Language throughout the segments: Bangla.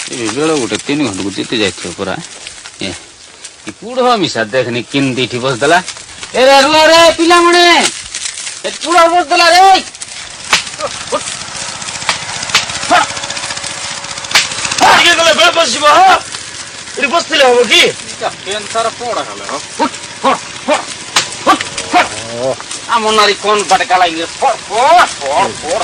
बेला गोटे 3 घंटा को जीते जाइथियो पूरा ए पुड़ो मिसा देखनी किन दीठी बस दला ए रे रुआ रे पिला मणे ए पुड़ो बस दला रे के गले बे बसिबो ह इरी बसतिले हो की पेन सारा पोड़ा खाले हो আমনারি কোন বাটকা লাগিয়ে পড় পড় পড় পড়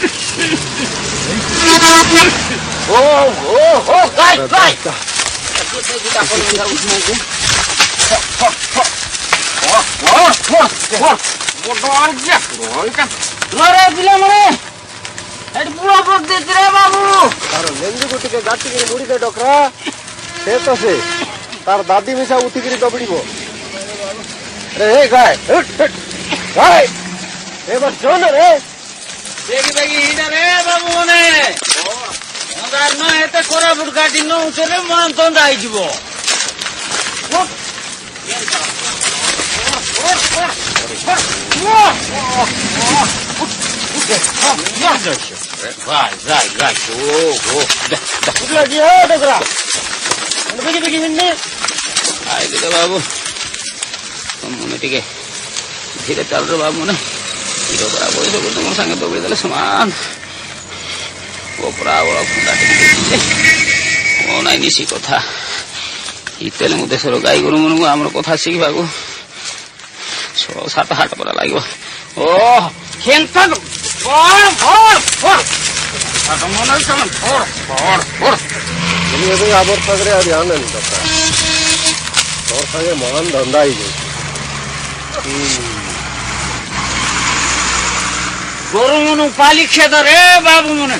ও ও ও গাই গাই এটা কোন না উঠমু পড় পড় পড় পড় পড় বড় যা রোলকা লরে দিলে মনে এটি পুরো পড় দিতে রে বাবু আর লেঞ্জু গুটিকে গাটিকে মুড়ি দে ডকরা সে তো সে তার দাদি মিশা উঠিকি দবড়িব রে হে গায় গায় এবার চল রে দেখি দেখি ইনা রে বাবু মনে ওদার ন এতে কোরা বুট গাটি ন উঠরে মান তন্দ আইଯିব ভাই যাই যাই ও ও উঠলা কি হে ডকরা দেখি দেখি মিন্নে আই দে বাবু মনে টিকে ধীরে চাল রে বাবু মনে হিরো পরা বয়স তোমার সঙ্গে দৌড়ে দিলে সমান ও পরা ওরা ফুটা ও নাই নিশি কথা ইতেলে মু দেশর গাই গরু মনু আমার কথা শিখবাকু 6-7 হাট পরা লাগিব ও খেলতা বড় বড় বড় আর মনে কেমন বড় বড় বড় তুমি এবে আবর সাগরে আর ধ্যান দেন ডকরা তোর সঙ্গে মহান ধন্দা আই যায় গরু মনু পালি খেত রে বাবু মনে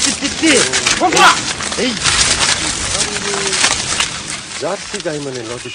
জার্সি গাই মানে লজি